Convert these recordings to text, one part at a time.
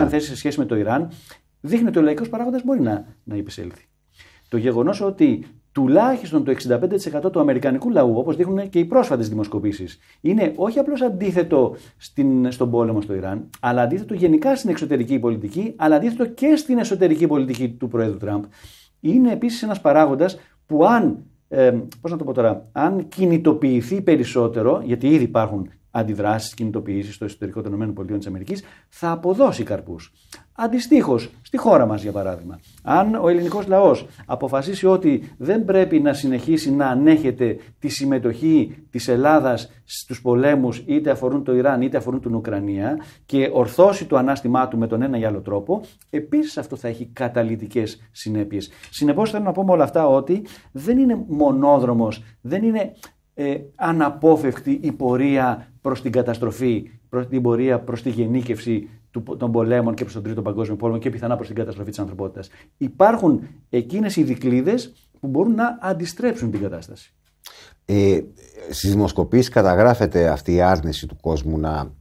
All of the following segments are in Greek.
συγκεκριμένη θέση σε σχέση με το Ιράν, δείχνει ότι ο λαϊκός παράγοντας μπορεί να υπησέλθει. Το γεγονός ότι τουλάχιστον το 65% του αμερικανικού λαού, όπως δείχνουν και οι πρόσφατες δημοσκοπήσεις, είναι όχι απλώς αντίθετο στον πόλεμο στο Ιράν, αλλά αντίθετο γενικά στην εξωτερική πολιτική, αλλά αντίθετο και στην εσωτερική πολιτική του Προέδρου Τραμπ, είναι επίσης ένας παράγοντας που αν κινητοποιηθεί περισσότερο, γιατί ήδη υπάρχουν αντιδράσεις, κινητοποιήσεις στο εσωτερικό των ΗΠΑ, θα αποδώσει καρπούς. Αντιστοίχως, στη χώρα μας για παράδειγμα, αν ο ελληνικός λαός αποφασίσει ότι δεν πρέπει να συνεχίσει να ανέχεται τη συμμετοχή της Ελλάδας στους πολέμους, είτε αφορούν το Ιράν είτε αφορούν την Ουκρανία, και ορθώσει το ανάστημά του με τον ένα ή άλλο τρόπο, επίσης αυτό θα έχει καταλυτικές συνέπειες. Συνεπώς θέλω να πω με όλα αυτά ότι δεν είναι μονόδρομος, δεν είναι αναπόφευκτη η πορεία προς την καταστροφή, την πορεία προς τη γενίκευση των πολέμων και προς τον Τρίτο Παγκόσμιο Πόλεμο και πιθανά προς την καταστροφή της ανθρωπότητας. Υπάρχουν εκείνες οι δικλείδες που μπορούν να αντιστρέψουν την κατάσταση. Στις δημοσκοπήσεις καταγράφεται αυτή η άρνηση του κόσμου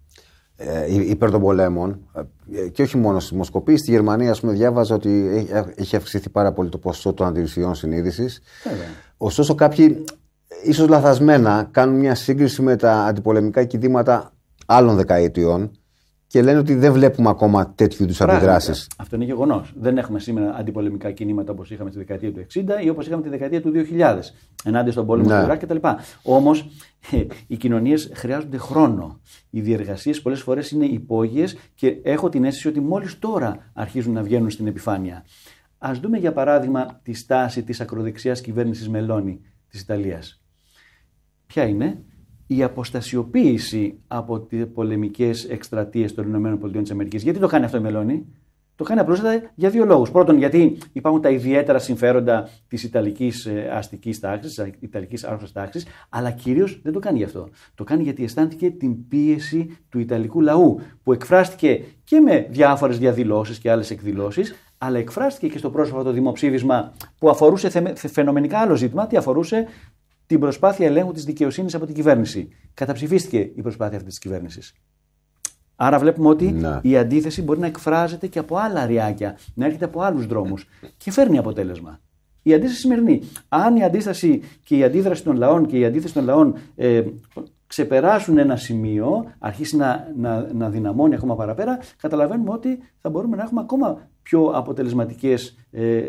υπέρ των πολέμων, και όχι μόνο στις δημοσκοπήσεις. Στη Γερμανία, ας πούμε, διάβαζα ότι έχει αυξηθεί πάρα πολύ το ποσοστό των αντιρρησιών συνείδησης. Ωστόσο, κάποιοι ίσως λαθασμένα κάνουν μια σύγκριση με τα αντιπολεμικά κινήματα άλλων δεκαετιών και λένε ότι δεν βλέπουμε ακόμα τέτοιου είδους αντιδράσεις. Αυτό είναι γεγονός. Δεν έχουμε σήμερα αντιπολεμικά κινήματα όπως είχαμε στη δεκαετία του 60 ή όπως είχαμε τη δεκαετία του 2000 ενάντια στον πόλεμο του Ιράκ κτλ. Όμως οι κοινωνίες χρειάζονται χρόνο. Οι διεργασίες πολλές φορές είναι υπόγειες και έχω την αίσθηση ότι μόλις τώρα αρχίζουν να βγαίνουν στην επιφάνεια. Ας δούμε για παράδειγμα τη στάση της ακροδεξιάς κυβέρνησης Μελώνη της Ιταλίας. Ποια είναι? Η αποστασιοποίηση από τις πολεμικές εκστρατείες των ΗΠΑ. Γιατί το κάνει αυτό η Μελώνη? Το κάνει απλώς για δύο λόγους. Πρώτον, γιατί υπάρχουν τα ιδιαίτερα συμφέροντα της Ιταλικής αστικής τάξης, της Ιταλικής άρχουσας τάξης, αλλά κυρίως δεν το κάνει γι' αυτό. Το κάνει γιατί αισθάνθηκε την πίεση του Ιταλικού λαού, που εκφράστηκε και με διάφορες διαδηλώσεις και άλλες εκδηλώσεις, αλλά εκφράστηκε και στο πρόσφατο δημοψήφισμα που αφορούσε φαινομενικά άλλο ζήτημα. Τι αφορούσε? Την προσπάθεια ελέγχου της δικαιοσύνης από την κυβέρνηση. Καταψηφίστηκε η προσπάθεια αυτή της κυβέρνησης. Άρα βλέπουμε ότι η αντίθεση μπορεί να εκφράζεται και από άλλα αριάκια, να έρχεται από άλλους δρόμους και φέρνει αποτέλεσμα. Η αντίσταση σημερινή. Αν η αντίσταση και η αντίδραση των λαών και η αντίθεση των λαών ξεπεράσουν ένα σημείο, αρχίσει να δυναμώνει ακόμα παραπέρα, καταλαβαίνουμε ότι θα μπορούμε να έχουμε ακόμα πιο αποτελεσματικές,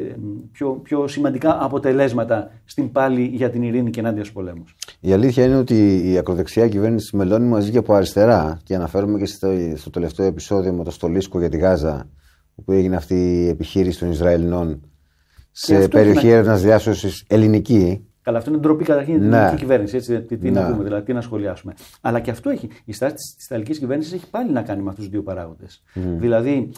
πιο σημαντικά αποτελέσματα στην πάλη για την ειρήνη και ενάντια στους πολέμους. Η αλήθεια είναι ότι η ακροδεξιά κυβέρνηση Μελώνη μας βγήκε από αριστερά, και αναφέρομαι και στο τελευταίο επεισόδιο με το Στολίσκο για τη Γάζα, όπου έγινε αυτή η επιχείρηση των Ισραηλινών σε περιοχή έρευνας διάσωσης ελληνική. Καλά, αυτό είναι ντροπή καταρχήν για την ελληνική κυβέρνηση. Έτσι, τι να πούμε, δηλαδή, τι να σχολιάσουμε. Αλλά και αυτό έχει. Η στάση της Ιταλικής κυβέρνησης έχει πάλι να κάνει με αυτούς τους δύο παράγοντες. Δηλαδή,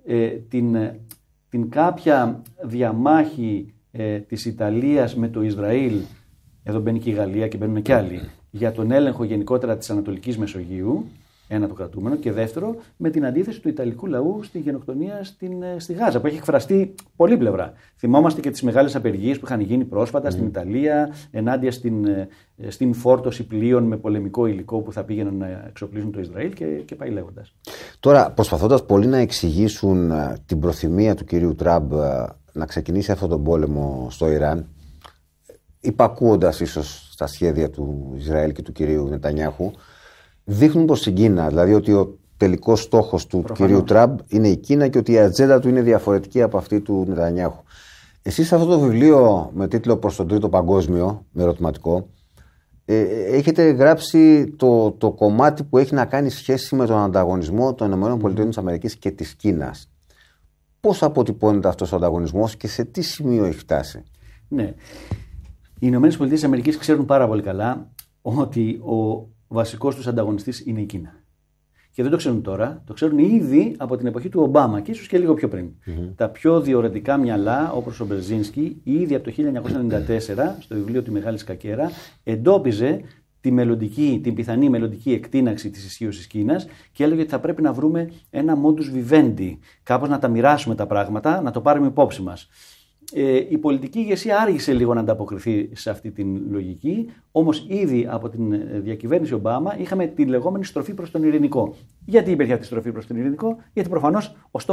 την κάποια διαμάχη της Ιταλίας με το Ισραήλ, εδώ μπαίνει και η Γαλλία και μπαίνουν και άλλοι, για τον έλεγχο γενικότερα της Ανατολικής Μεσογείου, ένα το κρατούμενο, και δεύτερο με την αντίθεση του Ιταλικού λαού στη γενοκτονία στη Γάζα, που έχει εκφραστεί πολλή πλευρά. Θυμόμαστε και τις μεγάλες απεργίες που είχαν γίνει πρόσφατα στην Ιταλία ενάντια στην φόρτωση πλοίων με πολεμικό υλικό που θα πήγαιναν να εξοπλίζουν το Ισραήλ και πάει λέγοντας. Τώρα, προσπαθώντας πολλοί να εξηγήσουν την προθυμία του κυρίου Τραμπ να ξεκινήσει αυτόν τον πόλεμο στο Ιράν, υπακούοντας ίσως στα σχέδια του Ισραήλ και του κυρίου Νετανιάχου, δείχνουν προς την Κίνα, δηλαδή ότι ο τελικός στόχος του κυρίου Τραμπ είναι η Κίνα και ότι η ατζέντα του είναι διαφορετική από αυτή του Νετανιάχου. Εσείς σε αυτό το βιβλίο με τίτλο «Προς τον Τρίτο Παγκόσμιο», με ερωτηματικό, έχετε γράψει το κομμάτι που έχει να κάνει σχέση με τον ανταγωνισμό των ΗΠΑ και της Κίνας. Πώς αποτυπώνεται αυτός ο ανταγωνισμός και σε τι σημείο έχει φτάσει? Ναι. Οι ΗΠΑ ξέρουν πάρα πολύ καλά ότι ο βασικός τους ανταγωνιστής είναι η Κίνα. Και δεν το ξέρουν τώρα, το ξέρουν ήδη από την εποχή του Ομπάμα και ίσως και λίγο πιο πριν. Τα πιο διορατικά μυαλά, όπως ο Μπερζίνσκι, ήδη από το 1994, στο βιβλίο του Μεγάλη Κακέρα, εντόπιζε την πιθανή μελλοντική εκτείναξη της ισχύως της Κίνας και έλεγε ότι θα πρέπει να βρούμε ένα modus vivendi, κάπως να τα μοιράσουμε τα πράγματα, να το πάρουμε υπόψη μας. Η πολιτική ηγεσία άργησε λίγο να ανταποκριθεί σε αυτή την λογική, όμως ήδη από την διακυβέρνηση Ομπάμα είχαμε τη λεγόμενη στροφή προς τον ειρηνικό. Γιατί υπήρχε αυτή η στροφή προς τον ειρηνικό? Γιατί προφανώς ο